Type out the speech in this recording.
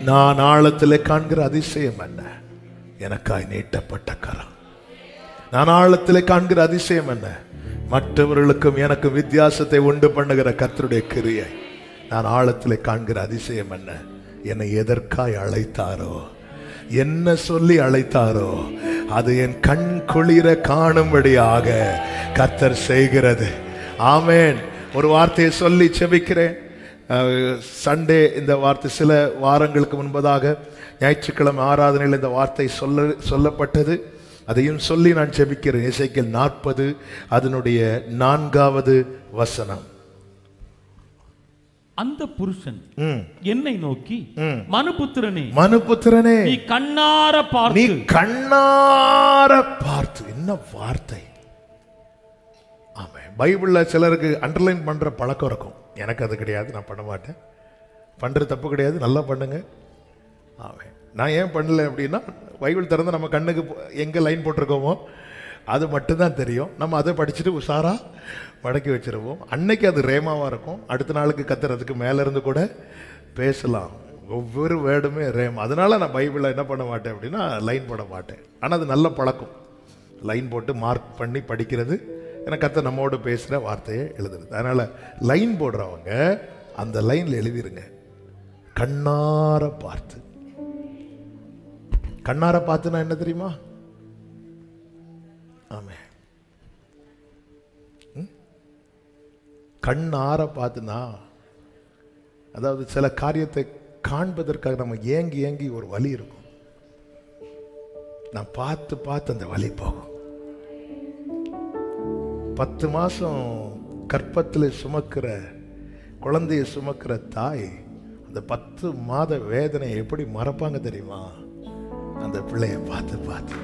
நான் ஆழத்திலே காண்கிற அதிசயம் என்ன? எனக்காய் நீட்டப்பட்ட கரம். நான் ஆழத்திலே காண்கிற அதிசயம் என்ன? மற்றவர்களுக்கும் எனக்கும் வித்தியாசத்தை உண்டு பண்ணுகிற கர்த்தருடைய கிரியை. நான் ஆழத்திலே காண்கிற அதிசயம் என்ன? என்னை எதற்காய் அழைத்தாரோ, என்ன சொல்லி அழைத்தாரோ, அது என் கண் குளிர காணும்படியாக கர்த்தர் செய்கிறது. ஆமேன். ஒரு வார்த்தையை சொல்லி செபிக்கிறேன். சண்டே இந்த வார்த்தை சில வாரங்களுக்கு முன்பதாக ஞாயிற்றுக்கிழமை ஆராதனையில் இந்த வார்த்தை சொல்லப்பட்டது. அதையும் சொல்லி நான் செபிக்கிறேன். எசேக்கியேல் 40 அதனுடைய 4வது வசனம். அந்த புருஷன் என்னை நோக்கி, மனுபுத்திரனே, நீ கண்ணார பார்த்து. என்ன வார்த்தை! ஆமா, பைபிள்ல சிலருக்கு அண்டர்லைன் பண்ற பழக்கம் இருக்கும். எனக்கு அது கிடையாது, நான் பண்ண மாட்டேன். பண்றது தப்பு கிடையாது, நல்லா பண்ணுங்க. ஆமா, நான் ஏன் பண்ணல அப்படின்னா, பைபிள் திறந்து நம்ம கண்ணுக்கு எங்கே லைன் போட்டிருக்கோமோ அது மட்டும்தான் தெரியும். நம்ம அதை படிச்சுட்டு உஷாரா மடக்கி வச்சிருவோம். அன்னைக்கு அது ரேமாவாக இருக்கும். அடுத்த நாளுக்கு கத்துறதுக்கு மேலேருந்து கூட பேசலாம். ஒவ்வொரு வேர்டுமே ரேம். அதனால நான் பைபிளில் என்ன பண்ண மாட்டேன் அப்படின்னா, லைன் போட மாட்டேன். ஆனால் அது நல்ல பழக்கம், லைன் போட்டு மார்க் பண்ணி படிக்கிறது. ஏன்னா கர்த்தர் நம்மோடு பேசுகிற வார்த்தையை எழுதுறது. அதனால் லைன் போடுறவங்க அந்த லைனில் எழுதிருங்க, கண்ணார பார்த்து. கண்ணார பார்த்துனா என்ன தெரியுமா? ஆமே, கண்ணார பார்த்துனா, அதாவது சில காரியத்தை காண்பதற்காக நம்ம ஏங்கி ஏங்கி ஒரு வலி இருக்கும். நான் பார்த்து பார்த்து அந்த வலி போகும். 10 மாசம் கற்பத்தில் சுமக்கிற குழந்தையை சுமக்கிற தாய் அந்த 10 மாத வேதனை எப்படி மறப்பாங்க தெரியுமா? அந்த பிள்ளைய பார்த்து பார்த்து.